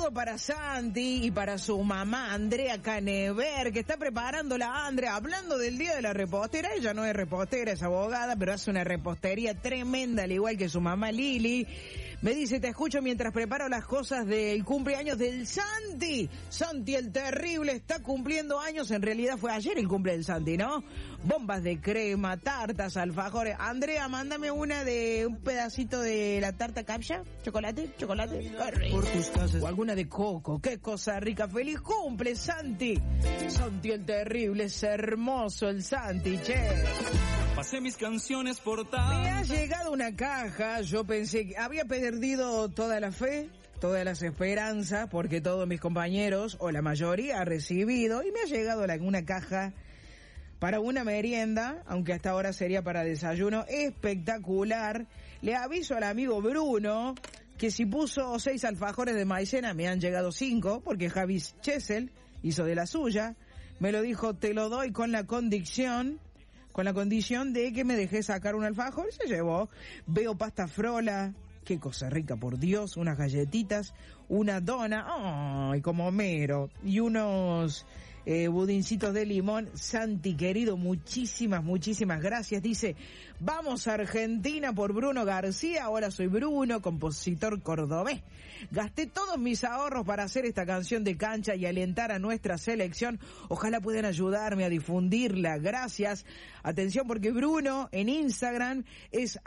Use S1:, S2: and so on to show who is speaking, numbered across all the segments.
S1: saludo para Santi y para su mamá Andrea Canever, que está preparando la Andrea, hablando del día de la repostera. Ella no es repostera, es abogada, pero hace una repostería tremenda, al igual que su mamá Lili. Me dice, te escucho mientras preparo las cosas del cumpleaños del Santi. Santi el terrible está cumpliendo años, en realidad fue ayer el cumple del Santi, ¿no? Bombas de crema, tartas, alfajores. Andrea, mándame una de un pedacito de la tarta capcha, chocolate, qué rico. O alguna de coco, qué cosa rica. ¡Feliz cumple, Santi! Santi el terrible, es hermoso el Santi, che.
S2: Pasé mis canciones por tal.
S1: Me ha llegado una caja, yo pensé que había perdido toda la fe, todas las esperanzas, porque todos mis compañeros, o la mayoría, ha recibido, y me ha llegado una caja para una merienda, aunque hasta ahora sería para desayuno, espectacular. Le aviso al amigo Bruno que si puso 6 alfajores de maicena, me han llegado 5, porque Javi Chesel hizo de la suya. Me lo dijo, te lo doy con la condición de que me dejé sacar un alfajor. Se llevó. Veo pasta frola, qué cosa rica, por Dios, unas galletitas, una dona, ¡ay, como Homero! Y unos budincitos de limón. Santi, querido, muchísimas gracias. Dice, vamos a Argentina por Bruno García. Ahora soy Bruno, compositor cordobés. Gasté todos mis ahorros para hacer esta canción de cancha y alentar a nuestra selección. Ojalá puedan ayudarme a difundirla. Gracias. Atención, porque Bruno en Instagram es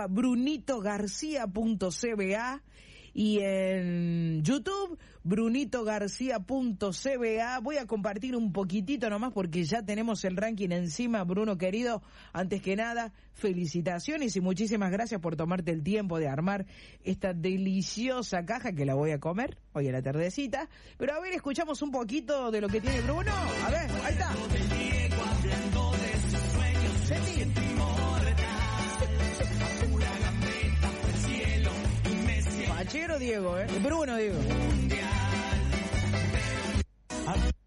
S1: @brunitogarcia.cba y en YouTube brunitogarcia.cba. Voy a compartir un poquitito nomás porque ya tenemos el ranking encima. Bruno querido, antes que nada, felicitaciones y muchísimas gracias por tomarte el tiempo de armar esta deliciosa caja que la voy a comer hoy a la tardecita. Pero a ver, escuchamos un poquito de lo que tiene Bruno. A ver, ahí está. Pachero Diego, Bruno Diego.